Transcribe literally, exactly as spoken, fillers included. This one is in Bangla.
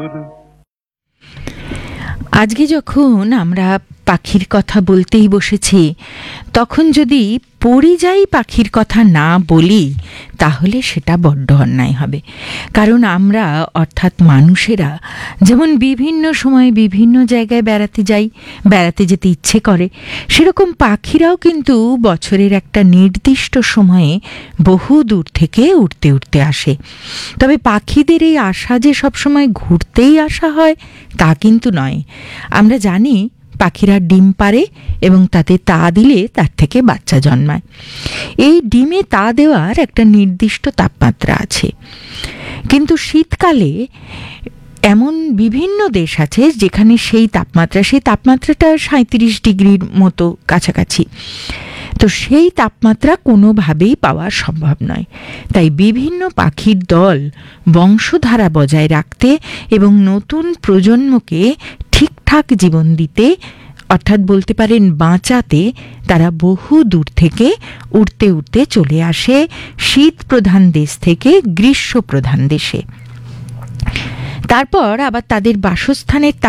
আজকে যখন আমরা পাখির কথা বলতেই বসেছি, তখন যদি পরিযায়ী পাখির কথা না বলি তাহলে সেটা বড্ড অন্যায় হবে। কারণ আমরা অর্থাৎ মানুষেরা যেমন বিভিন্ন সময় বিভিন্ন জায়গায় বেড়াতে যাই, বেড়াতে যেতে ইচ্ছে করে, সেরকম পাখিরাও কিন্তু বছরের একটা নির্দিষ্ট সময়ে বহু দূর থেকে উড়তে উড়তে আসে। তবে পাখিদের এই আসা যে সবসময় ঘুরতেই আসা হয় তা কিন্তু নয়। আমরা জানি পাখিরা ডিম পাড়ে এবং তাতে তা দিলে তার থেকে বাচ্চা জন্মায়। এই ডিমে তা দেওয়ার একটা নির্দিষ্ট তাপমাত্রা আছে, কিন্তু শীতকালে এমন বিভিন্ন দেশ আছে যেখানে সেই তাপমাত্রা সেই তাপমাত্রাটা সাঁইত্রিশ ডিগ্রির মতো কাছাকাছি। তো সেই তাপমাত্রা কোনোভাবেই পাওয়া সম্ভব নয়। তাই বিভিন্ন পাখির দল বংশধারা বজায় রাখতে এবং নতুন প্রজন্মকে ঠিকঠাক জীবন দিতে, অর্থাৎ বলতে পারেন বাঁচাতে, তারা বহু দূর থেকে উড়তে উড়তে চলে আসে শীত প্রধান দেশ থেকে গ্রীষ্ম প্রধান দেশে। তারপর আবার তাদের বাসস্থানের